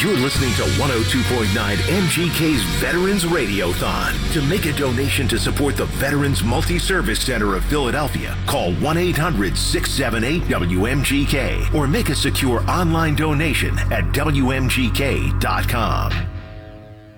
You're listening to 102.9 MGK's Veterans Radiothon. To make a donation to support the Veterans Multi-Service Center of Philadelphia, call 1-800-678-WMGK or make a secure online donation at WMGK.com.